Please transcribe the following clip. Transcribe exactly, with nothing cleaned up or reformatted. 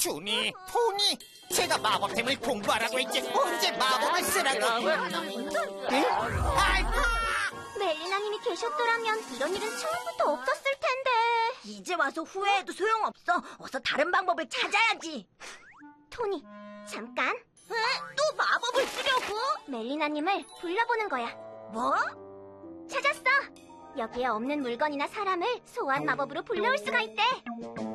주니, 토니, 제가 마법템을 공부하라고 했지 언제 마법을 쓰라고? 응? 아이고! 멜리나님이 계셨더라면 이런 일은 처음부터 없었을 텐데. 이제 와서 후회해도 소용없어. 어서 다른 방법을 찾아야지. 토니, 잠깐. 에? 또 마법을 쓰려고? 멜리나님을 불러보는 거야. 뭐? 찾았어. 여기에 없는 물건이나 사람을 소환 마법으로 불러올 수가 있대.